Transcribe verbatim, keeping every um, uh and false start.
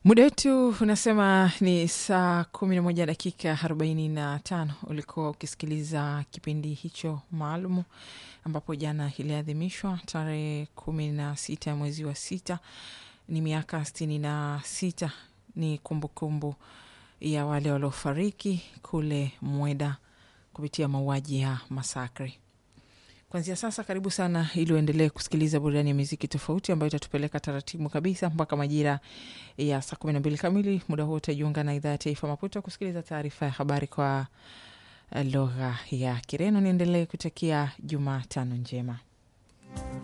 Muda wetu unasema ni saa kumi na moja dakika arobaini na tano. Ulikuwa ukisikiliza kipindi hicho maalumu ambapo jana iliadhimishwa tarehe kumi na sita ya mwezi wa sita. Ni miaka sitini na sita, ni kumbukumbu kumbu ya wale waliofariki kule Mweda kupitia mauaji ya Masakri. Kuanzia sasa karibu sana ili uendelee kusikiliza burudani ya muziki tofauti ambayo itatupeleka taratibu kabisa mpaka majira ya saa kumi na mbili kamili. Muda huo utajiunga na idhaa ya Taifa Maputo kusikiliza taarifa ya habari kwa lugha ya Kireno. Niendelee kutakia Jumatano njema.